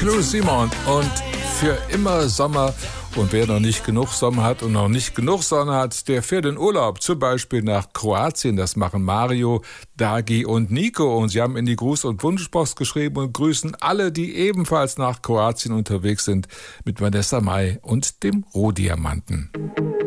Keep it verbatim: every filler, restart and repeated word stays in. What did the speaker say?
Clou Simon und für immer Sommer. Und wer noch nicht genug Sommer hat und noch nicht genug Sonne hat, der fährt in Urlaub, zum Beispiel nach Kroatien. Das machen Mario, Dagi und Nico. Und sie haben in die Gruß- und Wunschbox geschrieben und grüßen alle, die ebenfalls nach Kroatien unterwegs sind, mit Vanessa Mai und dem Rohdiamanten.